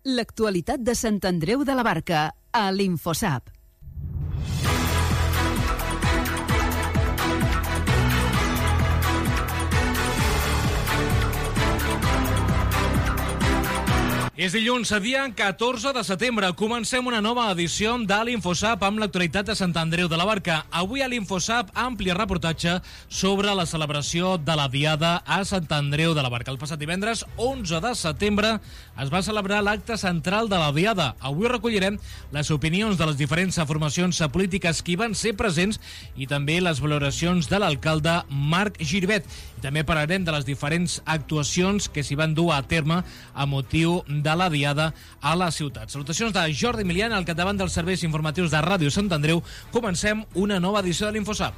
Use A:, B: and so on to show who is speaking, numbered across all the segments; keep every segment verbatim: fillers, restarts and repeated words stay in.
A: L'actualitat de Sant Andreu de la Barca, a l'Infosap.
B: És dilluns, dia catorze de setembre. Comencem una nova edició de l'Infosap amb l'actualitat de Sant Andreu de la Barca. Avui a l'Infosap, ampli reportatge sobre la celebració de la Diada a Sant Andreu de la Barca. El passat divendres, onze de setembre, es va celebrar l'acte central de la Diada. Avui recollirem les opinions de les diferents formacions polítiques que hi van ser presents i també les valoracions de l'alcalde Marc Giribet. I també parlarem de les diferents actuacions que s'hi van dur a terme a motiu de la Diada a la ciutat. Salutacions de Jordi Milian, al capdavant dels serveis informatius de Ràdio Sant Andreu. Comencem una nova edició de l'Infosap.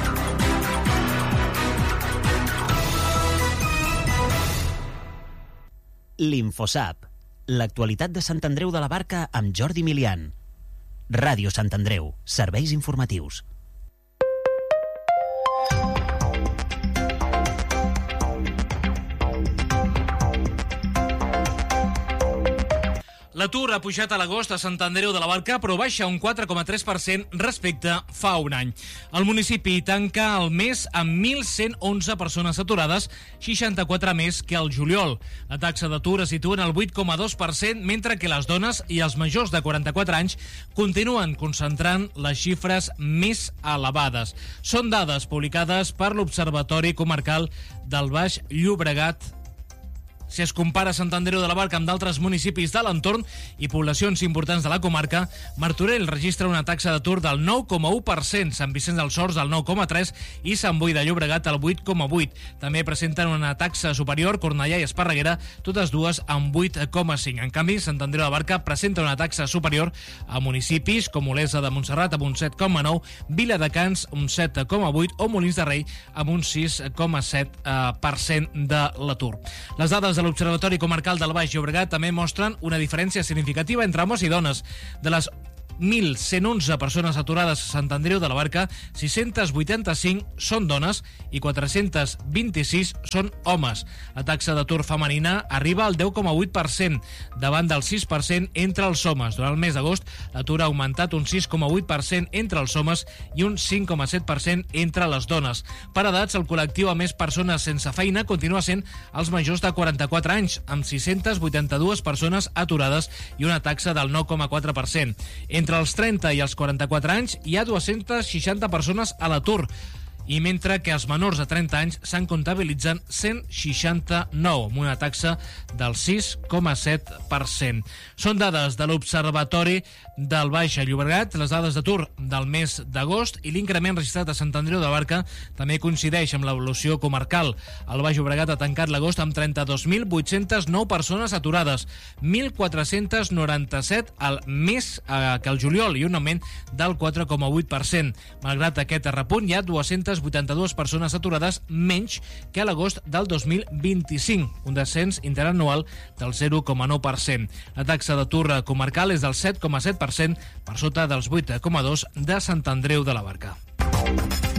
C: L'Infosap, l'actualitat de Sant Andreu de la Barca amb Jordi Milian. Ràdio Sant Andreu, serveis informatius.
B: L'atur ha pujat a l'agost a Sant Andreu de la Barca, però baixa un quatre coma tres per cent respecte fa un any. El municipi tanca el mes amb mil cent onze persones aturades, seixanta-quatre més que el juliol. La taxa d'atur es situa en el vuit coma dos per cent, mentre que les dones i els majors de quaranta-quatre anys continuen concentrant les xifres més elevades. Són dades publicades per l'Observatori Comarcal del Baix Llobregat. Si es compara Sant Andreu de la Barca amb d'altres municipis de l'entorn i poblacions importants de la comarca, Martorell registra una taxa d'atur del nou coma u per cent, Sant Vicenç dels Horts del nou coma tres per cent i Sant Boi de Llobregat el vuit coma vuit per cent. També presenten una taxa superior Cornellà i Esparreguera, totes dues amb vuit coma cinc per cent. En canvi, Sant Andreu de la Barca presenta una taxa superior a municipis com Olesa de Montserrat amb un set coma nou, Viladecans un set coma vuit o Molins de Rei amb un sis coma set per cent de l'atur. Les dades de l'Observatori Comarcal del Baix Llobregat també mostren una diferència significativa entre homes i dones. De les mil cent onze persones aturades a Sant Andreu de la Barca, sis-centes vuitanta-cinc són dones i quatre-cents vint-i-sis són homes. La taxa d'atur femenina arriba al deu coma vuit per cent, davant del sis per cent entre els homes. Durant el mes d'agost, l'atur ha augmentat un sis coma vuit per cent entre els homes i un cinc coma set per cent entre les dones. Per edats, el col·lectiu amb més persones sense feina continua sent els majors de quaranta-quatre anys, amb sis-centes vuitanta-dues persones aturades i una taxa del nou coma quatre per cent. Entre Entre els trenta i els quaranta-quatre anys hi ha dues-centes seixanta persones a l'atur, i mentre que els menors de trenta anys se'n comptabilitzen cent seixanta-nou, amb una taxa del sis coma set per cent. Són dades de l'Observatori del Baix Llobregat. Les dades d'atur del mes d'agost i l'increment registrat a Sant Andreu de la Barca també coincideix amb l'evolució comarcal. El Baix Llobregat ha tancat l'agost amb trenta-dos mil vuit-centes nou persones aturades, mil quatre-cents noranta-set al més eh, que el juliol i un augment del quatre coma vuit per cent. Malgrat aquest repunt, hi ha dues-centes vuitanta-dues persones aturades menys que a l'agost del dos mil vint-i-cinc, un descens interanual del zero coma nou per cent. La taxa d'atur comarcal és del set coma set per cent, per sota dels vuit coma dos de Sant Andreu de la Barca.